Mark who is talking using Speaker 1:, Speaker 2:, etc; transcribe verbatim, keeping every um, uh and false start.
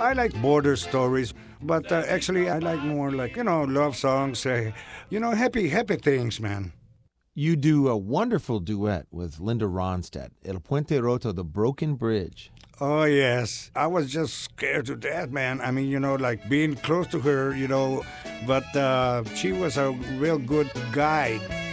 Speaker 1: I like border stories, but uh, actually I like more like, you know, love songs, uh, you know, happy, happy things, man.
Speaker 2: You do a wonderful duet with Linda Ronstadt, El Puente Roto, The Broken Bridge.
Speaker 1: Oh, yes. I was just scared to death, man. I mean, you know, like being close to her, you know, but uh, she was a real good guide.